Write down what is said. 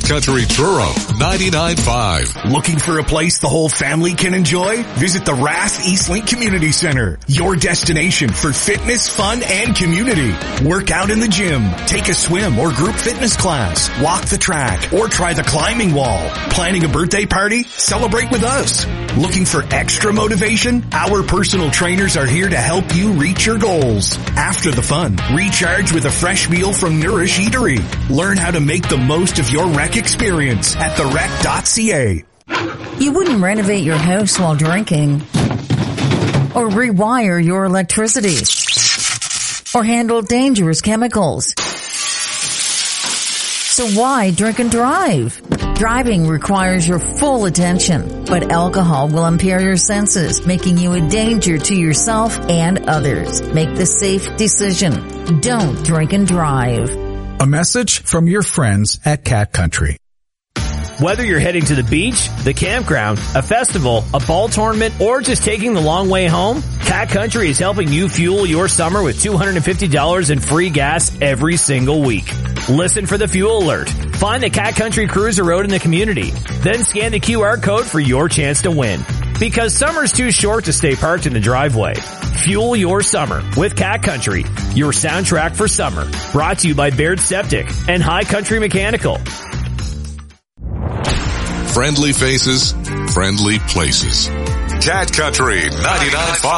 Country Truro 99.5. Looking for a place the whole family can enjoy? Visit the Rath Eastlink Community Center, your destination for fitness, fun, and community. Work out in the gym, take a swim or group fitness class, walk the track, or try the climbing wall. Planning a birthday party? Celebrate with us. Looking for extra motivation? Our personal trainers are here to help you reach your goals. After the fun, recharge with a fresh meal from Nourish Eatery. Learn how to make the most of your rec experience at therec.ca. You wouldn't renovate your house while drinking, or rewire your electricity, or handle dangerous chemicals. So why drink and drive? Driving requires your full attention, but alcohol will impair your senses, making you a danger to yourself and others. Make the safe decision. Don't drink and drive. A message from your friends at Cat Country. Whether you're heading to the beach, the campground, a festival, a ball tournament, or just taking the long way home, Cat Country is helping you fuel your summer with $250 in free gas every single week. Listen for the fuel alert. Find the Cat Country Cruiser Road in the community. Then scan the QR code for your chance to win. Because summer's too short to stay parked in the driveway. Fuel your summer with Cat Country, your soundtrack for summer. Brought to you by Baird Septic and High Country Mechanical. Friendly faces, friendly places. Cat Country 99.5.